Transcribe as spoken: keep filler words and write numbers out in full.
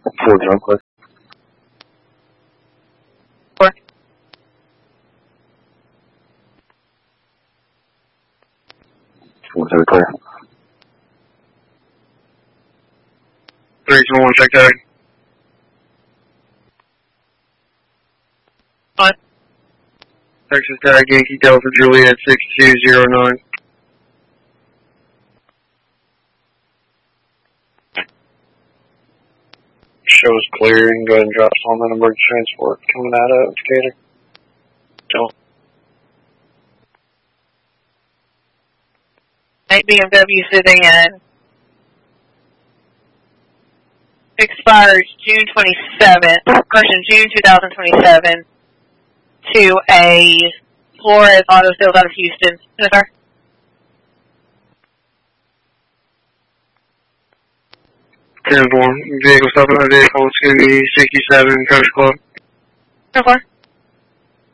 Four zero clear. Four. Four zero clear. Three two one, check tag. Five. Texas tag, Yankee Delta Juliet six two zero nine. Show's clear. You can go ahead and drop some on emergency transport coming out of Decatur. Don't. eight B M W sedan. Expires June twenty-seventh, correction, June two thousand twenty-seven, to a Flores Auto Sales out of Houston. Yes, sir. ten four. Vehicle stopping at vehicle. It's going to be sixty-seven Coast Club. Yes, sir.